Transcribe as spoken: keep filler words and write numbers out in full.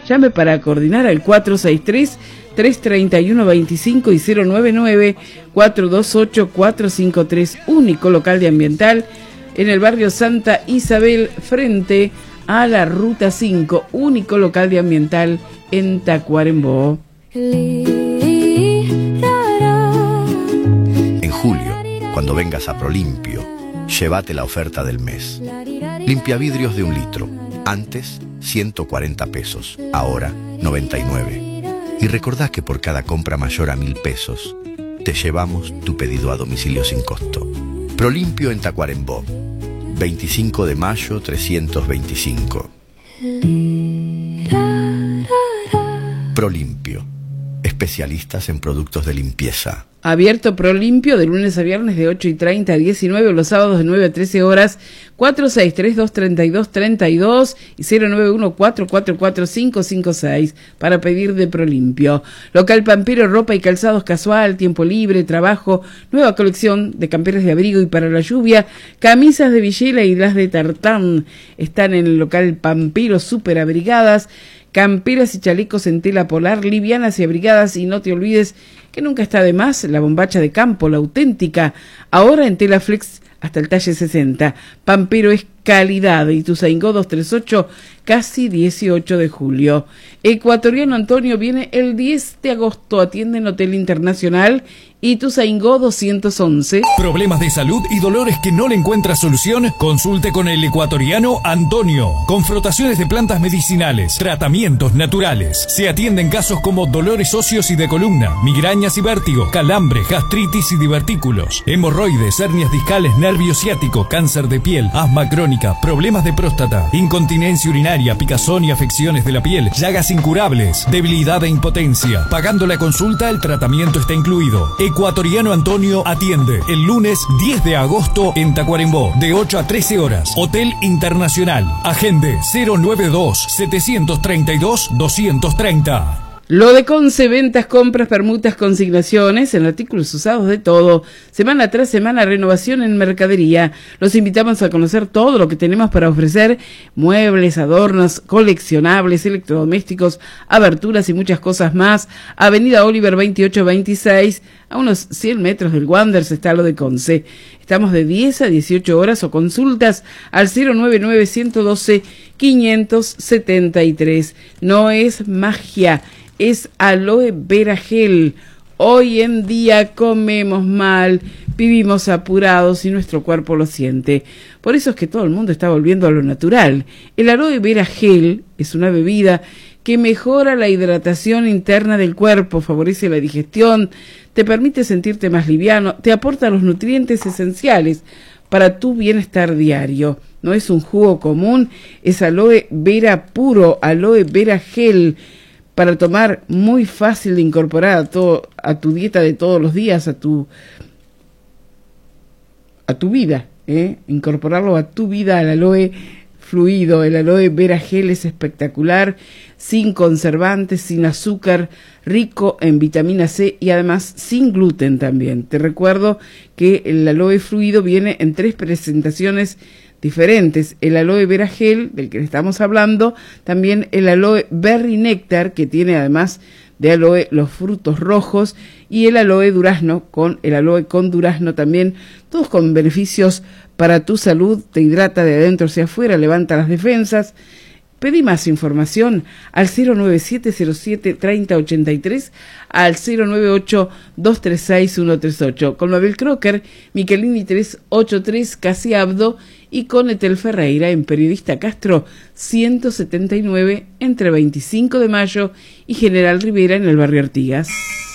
Llame para coordinar al cuatro seis tres, tres tres uno, dos cinco y cero nueve nueve, cuatro dos ocho, cuatro cinco tres. Único local de Ambiental en el barrio Santa Isabel, frente a la Ruta cinco. Único local de Ambiental en Tacuarembó. En julio, cuando vengas a Prolimpio, llévate la oferta del mes. Limpia vidrios de un litro. Antes, ciento cuarenta pesos. Ahora, noventa y nueve. Y recordá que por cada compra mayor a mil pesos, te llevamos tu pedido a domicilio sin costo. Prolimpio en Tacuarembó. veinticinco de mayo, trescientos veinticinco. Prolimpio. Especialistas en productos de limpieza. Abierto Prolimpio de lunes a viernes de ocho y treinta a diecinueve, los sábados de nueve a trece horas, cuatro seis tres dos, tres dos tres dos y cero nueve uno, cuatro cuatro cuatro, cinco cinco seis para pedir de Prolimpio. Local Pampero, ropa y calzados casual, tiempo libre, trabajo, nueva colección de camperas de abrigo y para la lluvia, camisas de villela y las de tartán. Están en el local Pampero, súper abrigadas, camperas y chalecos en tela polar, livianas y abrigadas, y no te olvides que nunca está de más la bombacha de campo, la auténtica, ahora en tela flex hasta el talle sesenta. Pampero es calidad. Ituzaingó doscientos treinta y ocho, casi dieciocho de julio. Ecuatoriano Antonio viene el diez de agosto, atiende en Hotel Internacional Ituzaingó doscientos once. ¿Problemas de salud y dolores que no le encuentra solución? Consulte con el Ecuatoriano Antonio. Con frotaciones de plantas medicinales, tratamientos naturales. Se atienden casos como dolores óseos y de columna, migrañas y vértigo, calambre, gastritis y divertículos, hemorroides, hernias discales, nervio ciático, cáncer de piel, asma crónica, problemas de próstata, incontinencia urinaria, picazón y afecciones de la piel, llagas incurables, debilidad e impotencia. Pagando la consulta, el tratamiento está incluido. Ecuatoriano Antonio atiende el lunes diez de agosto en Tacuarembó, de ocho a trece horas. Hotel Internacional. Agende cero nueve dos, siete tres dos, dos tres cero. Lo de Conce, ventas, compras, permutas, consignaciones, en artículos usados de todo. Semana tras semana, renovación en mercadería. Los invitamos a conocer todo lo que tenemos para ofrecer: muebles, adornos, coleccionables, electrodomésticos, aberturas y muchas cosas más. Avenida Oliver veintiocho veintiséis, a unos cien metros del Wanderers está Lo de Conce. Estamos de diez a dieciocho horas o consultas al cero nueve nueve, uno uno dos, cinco siete tres. No es magia, es aloe vera gel. Hoy en día comemos mal, vivimos apurados y nuestro cuerpo lo siente. Por eso es que todo el mundo está volviendo a lo natural. El aloe vera gel es una bebida que mejora la hidratación interna del cuerpo, favorece la digestión, te permite sentirte más liviano, te aporta los nutrientes esenciales para tu bienestar diario. No es un jugo común, es aloe vera puro, aloe vera gel, para tomar, muy fácil de incorporar a, todo, a tu dieta de todos los días, a tu, a tu vida, ¿eh? Incorporarlo a tu vida, al aloe fluido. El aloe vera gel es espectacular, sin conservantes, sin azúcar, rico en vitamina C y además sin gluten también. Te recuerdo que el aloe fluido viene en tres presentaciones diferentes: el aloe vera gel, del que estamos hablando, también el aloe berry néctar, que tiene además de aloe los frutos rojos, y el aloe durazno, con el aloe con durazno también, todos con beneficios para tu salud. Te hidrata de adentro hacia afuera, levanta las defensas. Pedí más información al cero nueve siete cero siete, tres cero ocho tres, al cero nueve ocho, dos tres seis, uno tres ocho. Con Mabel Crocker, Michelini trescientos ochenta y tres, Casi Abdo, y con Etel Ferreira en Periodista Castro ciento setenta y nueve, entre veinticinco de mayo y General Rivera en el barrio Artigas.